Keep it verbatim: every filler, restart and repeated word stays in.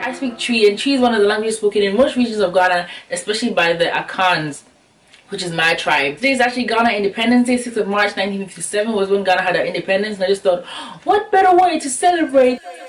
I speak Twi, and Twi is one of the languages spoken in most regions of Ghana, especially by the Akans, which is my tribe. Today is actually Ghana Independence Day. sixth of March nineteen fifty-seven was when Ghana had our independence, and I just thought, what better way to celebrate